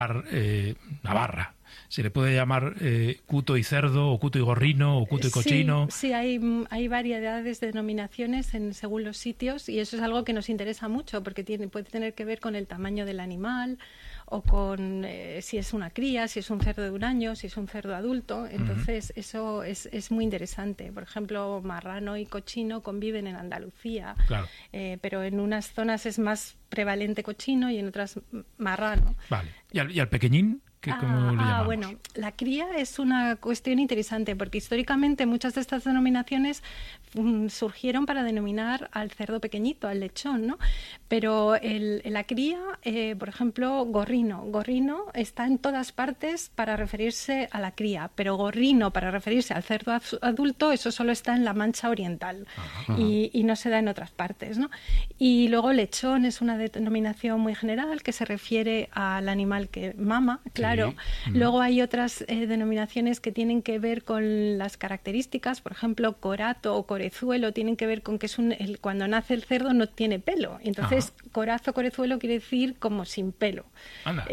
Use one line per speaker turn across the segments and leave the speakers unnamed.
Navarra. Se le puede llamar cuto y cerdo, o cuto y gorrino, o cuto y cochino.
Sí, hay variedades de denominaciones según los sitios, y eso es algo que nos interesa mucho porque puede tener que ver con el tamaño del animal o con si es una cría, si es un cerdo de un año, si es un cerdo adulto. Entonces eso es muy interesante. Por ejemplo, marrano y cochino conviven en Andalucía, claro. Pero en unas zonas es más prevalente cochino y en otras marrano.
Vale. ¿Y al pequeñín? ¿Cómo le llamamos?
Bueno, la cría es una cuestión interesante porque históricamente muchas de estas denominaciones surgieron para denominar al cerdo pequeñito, al lechón, ¿no? Pero la cría, por ejemplo, gorrino está en todas partes para referirse a la cría, pero gorrino para referirse al cerdo adulto, eso solo está en la Mancha Oriental y no se da en otras partes, ¿no? Y luego lechón es una denominación muy general que se refiere al animal que mama, claro. Sí. Luego hay otras denominaciones que tienen que ver con las características, por ejemplo, corato o corezuelo tienen que ver con que cuando nace el cerdo no tiene pelo, entonces corazo, corezuelo quiere decir como sin pelo. Anda,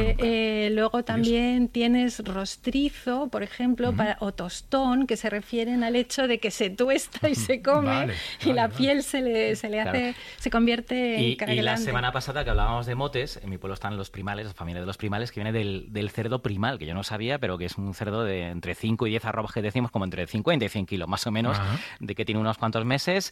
luego también tienes rostrizo, por ejemplo, o tostón, que se refieren al hecho de que se tuesta y se come la piel se le hace, se convierte en cara grande.
Y la semana pasada que hablábamos de motes, en mi pueblo están los primales, la familia de los primales, que viene del cerdo primal, que yo no sabía, pero que es un cerdo de entre 5 y 10 arrobas, que decimos como entre 50 y 100 kilos, más o menos, de que tiene unos cuantos meses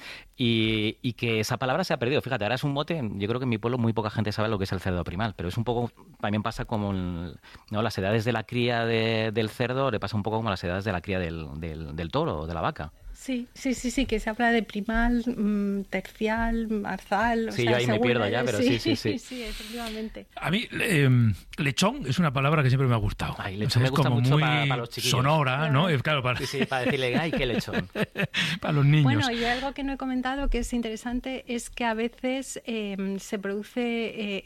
y que esa palabra se ha perdido. Fíjate, ahora es un mote, yo creo que en mi pueblo muy poca gente sabe lo que es el cerdo primal, pero es un poco, también pasa como las edades de la cría del cerdo, le pasa un poco como las edades de la cría del toro o de la vaca.
Sí, que se habla de primal, tercial, marzal.
Sí, yo ahí me pierdo ya, pero sí.
Sí, efectivamente.
A mí, lechón es una palabra que siempre me ha gustado.
Ay, lechón me gusta mucho para los chiquillos.
Sonora, ¿no?
Claro, para decirle, ay, qué lechón.
Para los niños.
Bueno, y algo que no he comentado que es interesante es que a veces se produce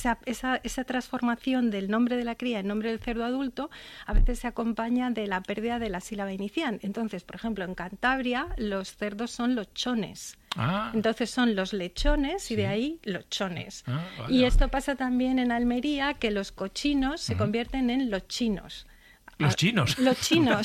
esa transformación del nombre de la cría en nombre del cerdo adulto, a veces se acompaña de la pérdida de la sílaba inicial. Entonces, por ejemplo, en Cantabria los cerdos son lochones. Entonces son los lechones y de ahí lochones. Y esto pasa también en Almería, que los cochinos se convierten en los chinos.
¿Los chinos?
Los chinos,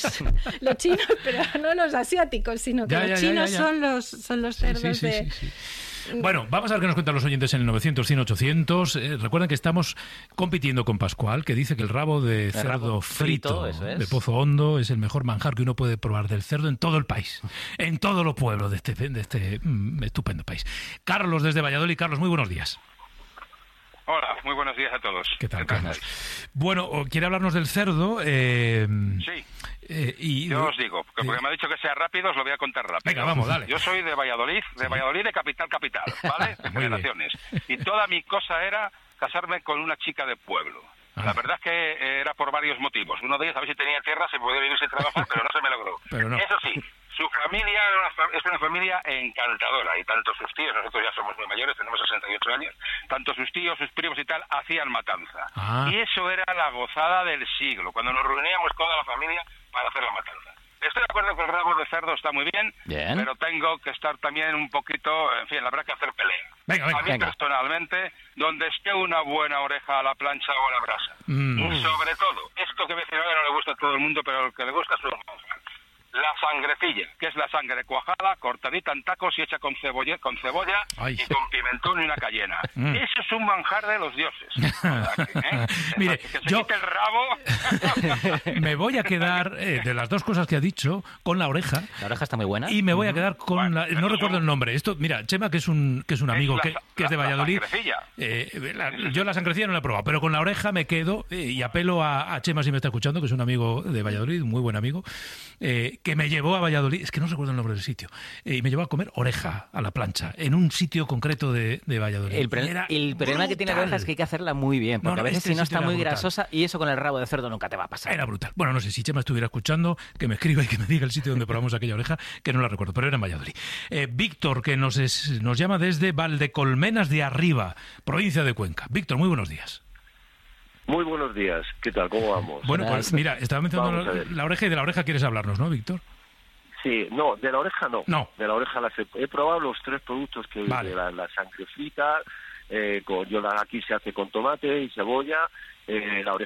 pero no los asiáticos, sino que los chinos son los cerdos de...
Sí. Bueno, vamos a ver qué nos cuentan los oyentes en el 900-100-800. Recuerden que estamos compitiendo con Pascual, que dice que el rabo de cerdo frito de Pozo Hondo es el mejor manjar que uno puede probar del cerdo en todo el país, en todos los pueblos de este estupendo país. Carlos, desde Valladolid. Carlos, muy buenos días.
Hola, muy buenos días a todos.
¿Qué tal, Carlos? Bueno, ¿quiere hablarnos del cerdo?
Sí. Yo os digo, porque me ha dicho que sea rápido, os lo voy a contar rápido.
Venga, vamos, dale.
Yo soy de Valladolid, de capital, ¿vale? De generaciones. Y toda mi cosa era casarme con una chica de pueblo. La verdad es que era por varios motivos. Uno de ellos, a ver si tenía tierra, se podía vivir sin trabajar, pero no se me logró. Eso sí, su familia es una familia encantadora, y tanto sus tíos, nosotros ya somos muy mayores, tenemos 68 años, tanto sus tíos, sus primos y tal, hacían matanza. Y eso era la gozada del siglo, cuando nos reuníamos toda la familia para hacer la matanza. Estoy de acuerdo que el rabo de cerdo está muy bien, pero tengo que estar también un poquito, en fin, habrá que hacer pelea. A mí personalmente, donde esté una buena oreja a la plancha o a la brasa. Y sobre todo, esto que me dice no le gusta a todo el mundo, pero el que le gusta es un manjar. La sangrecilla, que es la sangre cuajada, cortadita en tacos y hecha con cebolla y con pimentón y una cayena. Eso es un manjar de los dioses.
Mire,
que se quite el rabo.
Me voy a quedar, de las dos cosas que ha dicho, con la oreja.
La oreja está muy buena.
Y me voy a quedar con no recuerdo el nombre. Esto, mira, Chema, que es un amigo que es de Valladolid. Yo la sangrecilla no la he probado, pero con la oreja me quedo, y apelo a Chema si me está escuchando, que es un amigo de Valladolid, un muy buen amigo, que me llevó a Valladolid, es que no recuerdo el nombre del sitio, y me llevó a comer oreja a la plancha, en un sitio concreto de Valladolid.
El problema que tiene la oreja es que hay que hacerla muy bien, porque a veces si no está muy grasosa, y eso con el rabo de cerdo nunca te va a pasar.
Era brutal. Bueno, no sé, si Chema estuviera escuchando, que me escriba y que me diga el sitio donde probamos aquella oreja, que no la recuerdo, pero era en Valladolid. Víctor, que nos llama desde Valdecolmenas de Arriba, provincia de Cuenca. Víctor, muy buenos días.
Muy buenos días. ¿Qué tal? ¿Cómo vamos?
Bueno, pues mira, estaba mencionando la oreja, y de la oreja quieres hablarnos, ¿no, Víctor?
Sí, no, de la oreja no. De la oreja he probado los tres productos que la sangre frita, aquí se hace con tomate y cebolla, la oreja